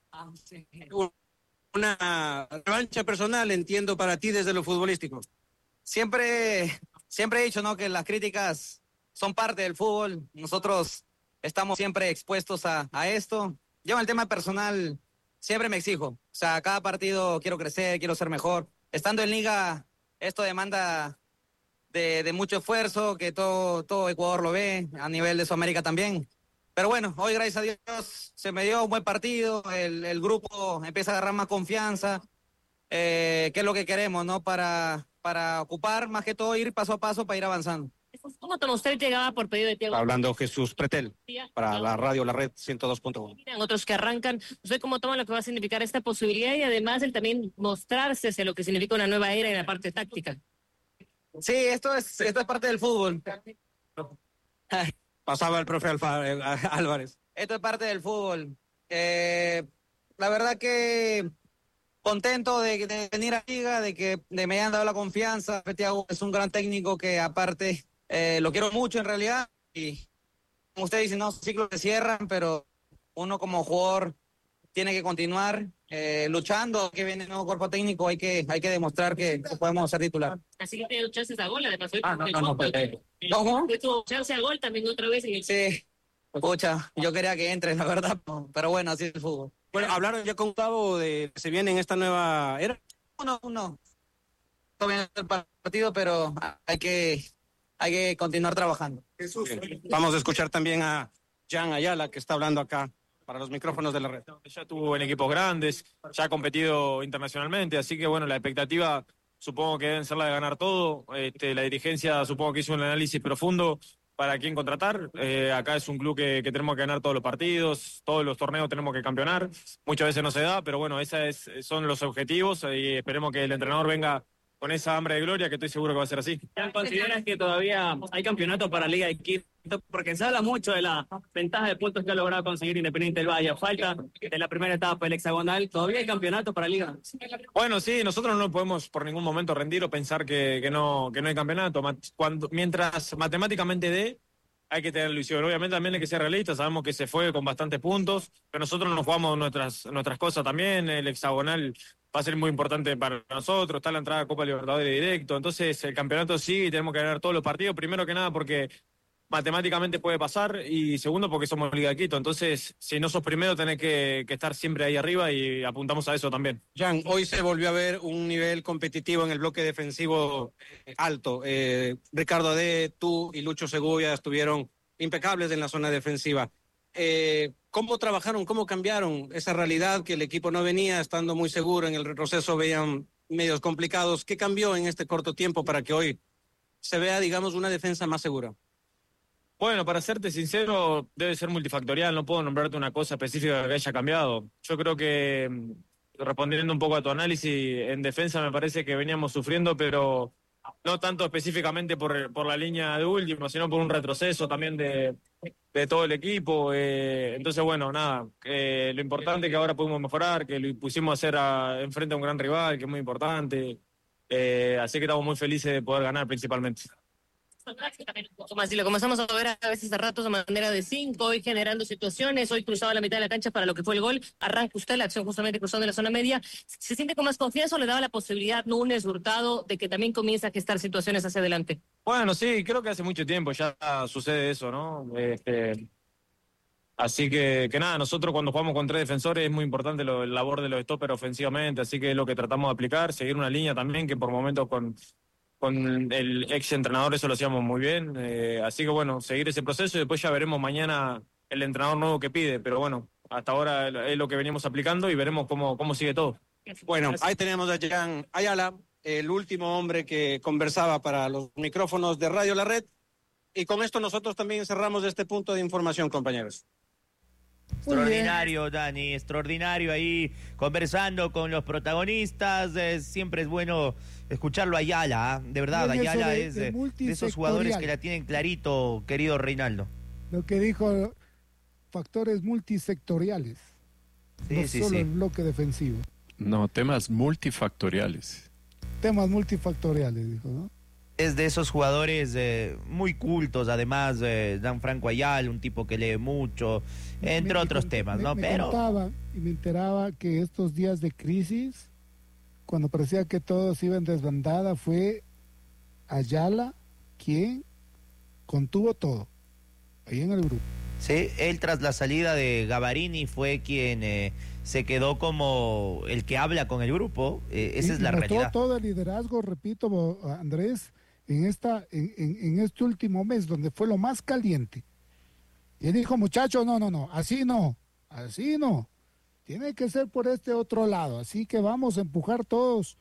Una revancha personal, entiendo, para ti desde lo futbolístico. Siempre he dicho, ¿no?, que las críticas son parte del fútbol. Nosotros estamos siempre expuestos a esto. Yo en el tema personal siempre me exijo. O sea, cada partido quiero crecer, quiero ser mejor. Estando en liga, esto demanda de mucho esfuerzo, que todo Ecuador lo ve, a nivel de Sudamérica también. Pero bueno, hoy gracias a Dios se me dio un buen partido, el grupo empieza a agarrar más confianza, que es lo que queremos, ¿no?, para ocupar, más que todo ir paso a paso para ir avanzando. ¿Cómo tomó usted llegaba por pedido de Tiago? Hablando Jesús Pretel, para la radio La Red 102.1. Otros que arrancan, ¿usted cómo toma lo que va a significar esta posibilidad y además el también mostrarse hacia lo que significa una nueva era en la parte táctica? Sí, esto es parte del fútbol. Pasaba el profe Álvarez. Esto es parte del fútbol. La verdad que contento de venir a Liga, de que me hayan dado la confianza. Tiago es un gran técnico que aparte lo quiero mucho en realidad. Y como usted dice, no, ciclos se cierran, pero uno como jugador tiene que continuar luchando. Que viene el nuevo cuerpo técnico, hay que demostrar que podemos ser titular. Así que tiene chances a gol, además. ¿Cómo? Tuvo chance a gol también otra vez. Sí, pucha, yo quería que entre, la verdad, pero bueno, así es el fútbol. Bueno, ¿hablaron ya con Gustavo de que se viene en esta nueva era? No. Todavía no el partido, pero hay que continuar trabajando. Jesús. Vamos a escuchar también a Jan Ayala, que está hablando acá para los micrófonos de La Red. Ya estuvo en equipos grandes, ya ha competido internacionalmente, así que bueno, la expectativa supongo que deben ser la de ganar todo. La dirigencia supongo que hizo un análisis profundo para quién contratar. Acá es un club que tenemos que ganar todos los partidos, todos los torneos tenemos que campeonar. Muchas veces no se da, pero bueno, son los objetivos y esperemos que el entrenador venga con esa hambre de gloria, que estoy seguro que va a ser así. ¿Consideras que todavía hay campeonato para Liga de Quito? Porque se habla mucho de la ventaja de puntos que ha logrado conseguir Independiente del Valle. Falta de la primera etapa del hexagonal. ¿Todavía hay campeonato para Liga? Bueno, sí, nosotros no podemos por ningún momento rendir o pensar que no hay campeonato. Mientras matemáticamente hay que tener ilusión. Obviamente también hay que ser realistas, sabemos que se fue con bastantes puntos, pero nosotros nos jugamos nuestras cosas también. El hexagonal va a ser muy importante para nosotros, está la entrada a Copa Libertadores directo, entonces el campeonato sigue y tenemos que ganar todos los partidos, primero que nada porque matemáticamente puede pasar y segundo porque somos Liga de Quito, entonces si no sos primero tenés que estar siempre ahí arriba y apuntamos a eso también. Jan, hoy se volvió a ver un nivel competitivo en el bloque defensivo alto. Ricardo Ade, tú y Lucho Segovia estuvieron impecables en la zona defensiva. ¿Cómo trabajaron, cómo cambiaron esa realidad que el equipo no venía estando muy seguro, en el retroceso veían medios complicados? ¿Qué cambió en este corto tiempo para que hoy se vea, digamos, una defensa más segura? Bueno, para serte sincero, debe ser multifactorial, no puedo nombrarte una cosa específica que haya cambiado. Yo creo que, respondiendo un poco a tu análisis, en defensa me parece que veníamos sufriendo, pero no tanto específicamente por la línea de último, sino por un retroceso también de de todo el equipo. Entonces, bueno, nada, lo importante es que ahora pudimos mejorar, que lo pusimos a hacer enfrente a un gran rival, que es muy importante. Así que estamos muy felices de poder ganar principalmente. Como así lo comenzamos a ver a veces a ratos de manera de 5, hoy generando situaciones, hoy cruzado la mitad de la cancha para lo que fue el gol, arranca usted la acción justamente cruzando la zona media, ¿se siente con más confianza o le daba la posibilidad Núñez, Hurtado, de que también comienza a gestar situaciones hacia adelante? Bueno, sí, creo que hace mucho tiempo ya sucede eso, ¿no? Así que nada, nosotros cuando jugamos con 3 defensores es muy importante el labor de los stoppers ofensivamente, así que es lo que tratamos de aplicar, seguir una línea también que por momentos con el ex entrenador eso lo hacíamos muy bien, así que bueno, seguir ese proceso y después ya veremos mañana el entrenador nuevo que pide, pero bueno, hasta ahora es lo que venimos aplicando y veremos cómo sigue todo. Bueno, ahí tenemos a Jan Ayala, el último hombre que conversaba para los micrófonos de Radio La Red, y con esto nosotros también cerramos este punto de información, compañeros. Extraordinario, Dani, extraordinario ahí conversando con los protagonistas. Siempre es bueno escucharlo a Ayala, de verdad. Ayala es de esos jugadores que la tienen clarito, querido Reinaldo. Lo que dijo, factores multisectoriales, no solo el bloque defensivo. No, temas multifactoriales. Temas multifactoriales, dijo, ¿no? Es de esos jugadores muy cultos, además, Gianfranco Ayala, un tipo que lee mucho, entre otros temas, ¿no? Pero contaba y me enteraba que estos días de crisis, cuando parecía que todos iban desbandada, fue Ayala quien contuvo todo, ahí en el grupo. Sí, él tras la salida de Gavarini fue quien se quedó como el que habla con el grupo, esa es la realidad. Todo el liderazgo, repito, Andrés, en este último mes, donde fue lo más caliente. Y él dijo, muchachos, no, así no, tiene que ser por este otro lado, así que vamos a empujar todos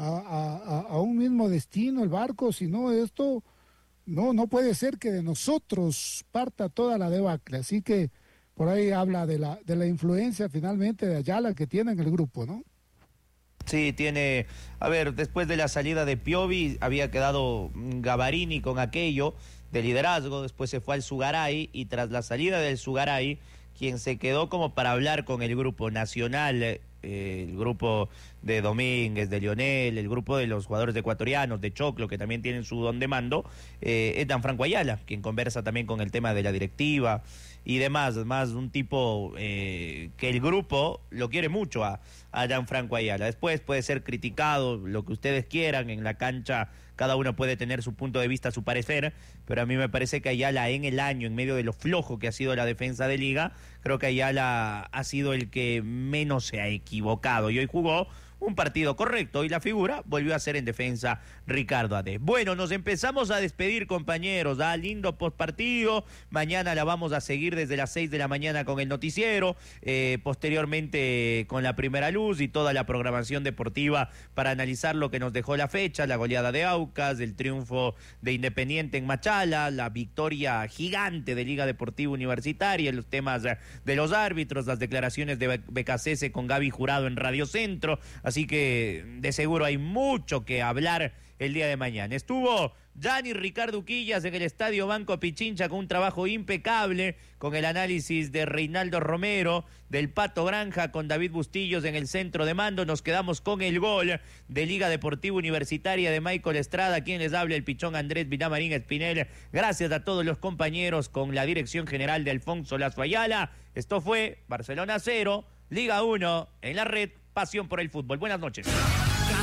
a un mismo destino, el barco, si no esto, no puede ser que de nosotros parta toda la debacle, así que por ahí habla de la influencia finalmente de Ayala que tiene en el grupo, ¿no? Sí, tiene, a ver, después de la salida de Piovi había quedado Gavarini con aquello de liderazgo, después se fue al Sugaray y tras la salida del Sugaray, quien se quedó como para hablar con el grupo nacional, el grupo de Domínguez, de Lionel, el grupo de los jugadores ecuatorianos, de Choclo, que también tienen su don de mando, es Gianfranco Ayala, quien conversa también con el tema de la directiva y demás, más un tipo que el grupo lo quiere mucho a Gianfranco Ayala. Después puede ser criticado, lo que ustedes quieran, en la cancha cada uno puede tener su punto de vista, su parecer, pero a mí me parece que Ayala en el año, en medio de lo flojo que ha sido la defensa de Liga, creo que Ayala ha sido el que menos se ha equivocado y hoy jugó un partido correcto y la figura volvió a ser en defensa Ricardo Ade. Bueno, nos empezamos a despedir, compañeros, lindo postpartido, mañana la vamos a seguir desde las 6 de la mañana con el noticiero, posteriormente con la primera luz y toda la programación deportiva para analizar lo que nos dejó la fecha, la goleada de Aucas, el triunfo de Independiente en Machala, la victoria gigante de Liga Deportiva Universitaria, los temas de los árbitros, las declaraciones de Becasese con Gaby Jurado en Radio Centro. Así que de seguro hay mucho que hablar el día de mañana. Estuvo Gianni Ricardo Quillas en el Estadio Banco Pichincha con un trabajo impecable, con el análisis de Reinaldo Romero, del Pato Granja, con David Bustillos en el centro de mando. Nos quedamos con el gol de Liga Deportiva Universitaria de Michael Estrada, quien les habla el pichón Andrés Vilamarín Espinel. Gracias a todos los compañeros con la dirección general de Alfonso Lazo Ayala. Esto fue Barcelona 0, Liga 1 en la red. Pasión por el fútbol. Buenas noches.